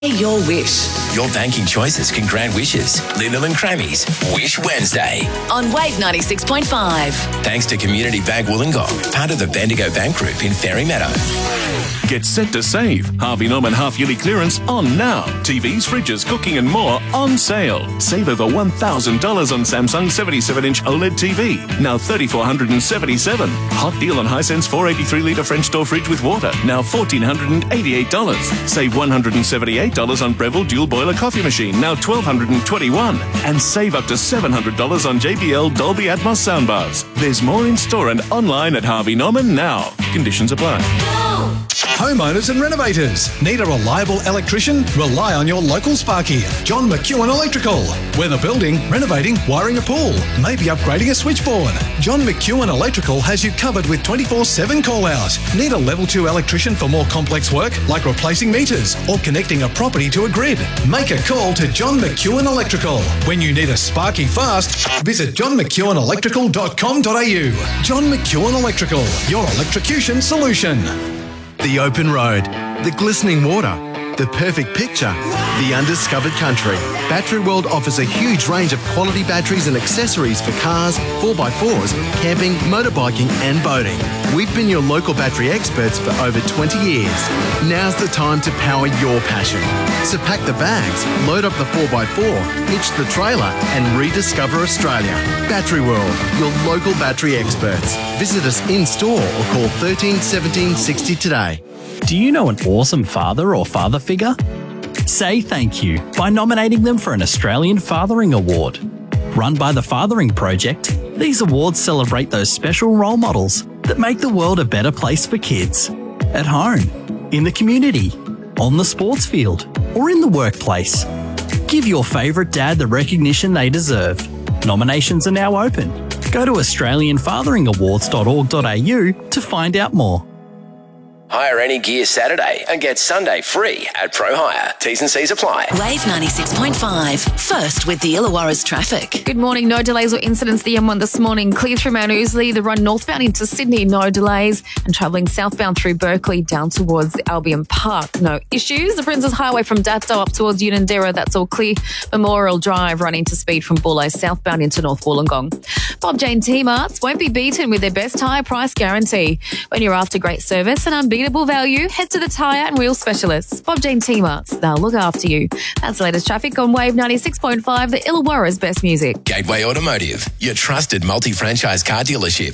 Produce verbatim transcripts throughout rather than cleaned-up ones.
Your wish. Your banking choices can grant wishes. Lyndall and Crammy's Wish Wednesday. On Wave ninety-six point five. Thanks to Community Bank Wollongong, part of the Bendigo Bank Group in Fairy Meadow. Get set to save. Harvey Norman half-yearly clearance on now. T Vs, fridges, cooking and more on sale. Save over one thousand dollars on Samsung seventy-seven inch OLED T V. Now three thousand four hundred seventy-seven dollars. Hot deal on Hisense four eighty-three litre French door fridge with water. Now one thousand four hundred eighty-eight dollars. Save one hundred seventy-eight dollars on Breville dual boiler coffee machine. Now one thousand two hundred twenty-one dollars. And save up to seven hundred dollars on J B L Dolby Atmos soundbars. There's more in store and online at Harvey Norman now. Conditions apply. Homeowners and renovators. Need a reliable electrician? Rely on your local Sparky, John McEwen Electrical. Whether building, renovating, wiring a pool, maybe upgrading a switchboard, John McEwen Electrical has you covered with twenty-four seven call out. Need a level two electrician for more complex work like replacing meters or connecting a property to a grid? Make a call to John McEwen Electrical. When you need a Sparky fast, visit john mcewen electrical dot com dot a u. John McEwen Electrical, your electrocution solution. The open road, the glistening water, the perfect picture, the undiscovered country. Battery World offers a huge range of quality batteries and accessories for cars, four by fours, camping, motorbiking and boating. We've been your local battery experts for over twenty years. Now's the time to power your passion. So pack the bags, load up the four by four, hitch the trailer and rediscover Australia. Battery World, your local battery experts. Visit us in store or call thirteen seventeen sixty today. Do you know an awesome father or father figure? Say thank you by nominating them for an Australian Fathering Award. Run by the Fathering Project, these awards celebrate those special role models that make the world a better place for kids. At home, in the community, on the sports field, or in the workplace. Give your favourite dad the recognition they deserve. Nominations are now open. Go to australian fathering awards dot org dot a u to find out more. Hire any gear Saturday and get Sunday free at Pro Hire. T's and C's apply. Wave ninety-six point five. First with the Illawarra's traffic. Good morning. No delays or incidents. The M one this morning. Clear through Mount Ousley. The run northbound into Sydney. No delays. And travelling southbound through Berkeley down towards Albion Park. No issues. The Princess Highway from Datto up towards Unanderra. That's all clear. Memorial Drive running to speed from Bullo southbound into North Wollongong. Bob Jane T-Marts won't be beaten with their best tyre price guarantee. When you're after great service and unbeatable value, head to the tyre and wheel specialists. Bob Jane T-Marts, they'll look after you. That's the latest traffic on Wave ninety-six point five, the Illawarra's best music. Gateway Automotive, your trusted multi-franchise car dealership.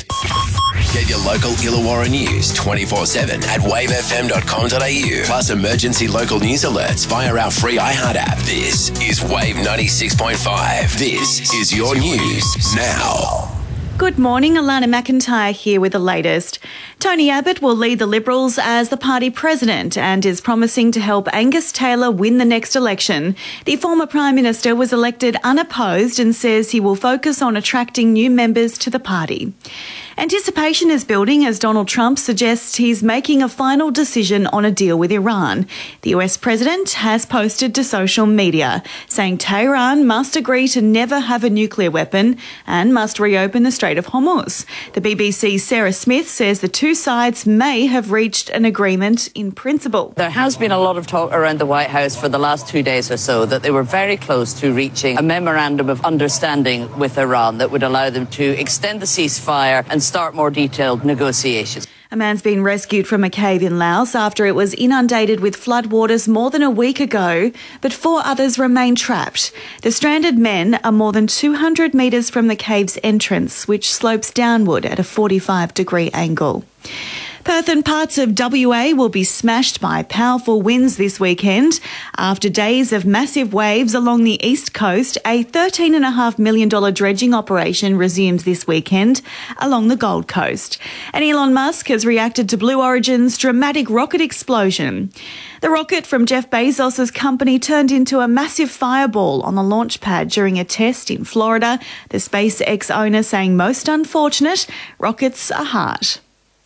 Get your local Illawarra news twenty-four seven at wave f m dot com dot a u. Plus emergency local news alerts via our free iHeart app. This is Wave ninety-six point five. This is your news now. Good morning, Alana McIntyre here with the latest. Tony Abbott will lead the Liberals as the party president and is promising to help Angus Taylor win the next election. The former Prime Minister was elected unopposed and says he will focus on attracting new members to the party. Anticipation is building as Donald Trump suggests he's making a final decision on a deal with Iran. The U S president has posted to social media saying Tehran must agree to never have a nuclear weapon and must reopen the Strait of Hormuz. The B B C's Sarah Smith says the two sides may have reached an agreement in principle. There has been a lot of talk around the White House for the last two days or so that they were very close to reaching a memorandum of understanding with Iran that would allow them to extend the ceasefire and start more detailed negotiations. A man's been rescued from a cave in Laos after it was inundated with floodwaters more than a week ago, but four others remain trapped. The stranded men are more than two hundred metres from the cave's entrance, which slopes downward at a forty-five degree angle. Perth and parts of W A will be smashed by powerful winds this weekend. After days of massive waves along the east coast, a thirteen point five million dollars dredging operation resumes this weekend along the Gold Coast. And Elon Musk has reacted to Blue Origin's dramatic rocket explosion. The rocket from Jeff Bezos' company turned into a massive fireball on the launch pad during a test in Florida. The SpaceX owner saying most unfortunate, rockets are hard.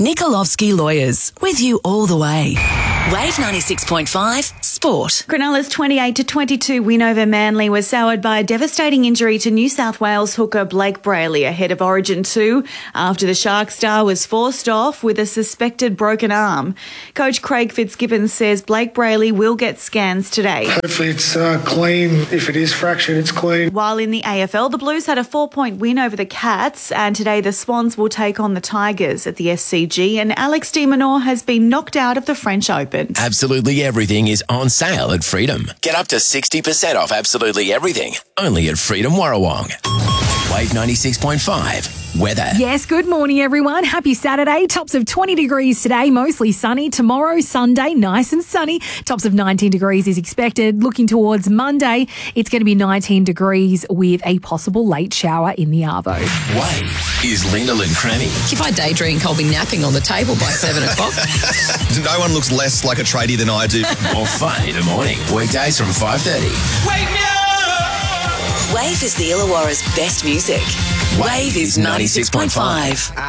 Nikolovsky Lawyers, with you all the way. Wave ninety-six point five Sport. Cronulla's twenty-eight to twenty-two win over Manly was soured by a devastating injury to New South Wales hooker Blake Brayley ahead of Origin two after the Shark star was forced off with a suspected broken arm. Coach Craig Fitzgibbons says Blake Brayley will get scans today. Hopefully it's uh, clean. If it is fractured, it's clean. While in the A F L, the Blues had a four-point win over the Cats, and today the Swans will take on the Tigers at the S C G, and Alex de Minaur has been knocked out of the French Open. Absolutely everything is on sale at Freedom. Get up to sixty percent off absolutely everything. Only at Freedom Warrawong. Wave ninety-six point five. Weather. Yes, good morning, everyone. Happy Saturday. Tops of twenty degrees today, mostly sunny. Tomorrow, Sunday, nice and sunny. Tops of nineteen degrees is expected. Looking towards Monday, it's going to be nineteen degrees with a possible late shower in the Arvo. Wave is Lyndall and Cranny. If I day drink, I'll be napping on the table by seven o'clock. No one looks less like a tradie than I do. More fun in the morning. Weekdays from five thirty. Wake me up! Wave is the Illawarra's best music. Wave is ninety-six point five.